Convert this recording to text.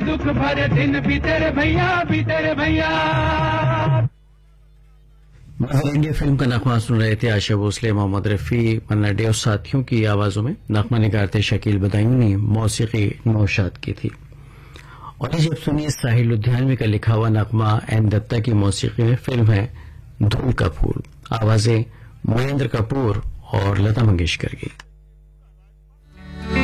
दुख भरे दिन भी तेरे भैया, भी तेरे भैया। मदर इंडिया फिल्म का नगमा सुन रहे थे आशा भोसले, मोहम्मद रफी, मन्ना डे और साथियों की आवाजों में। नगमा निगार थे शकील बदायूं ने, मौसीकी नौशाद की थी। और जब सुनिए साहिल लुधियानवी का लिखा हुआ नगमा एन दत्ता की मौसीकी में। फिल्म है धूल का फूल, आवाजें महेंद्र कपूर और लता मंगेशकर की।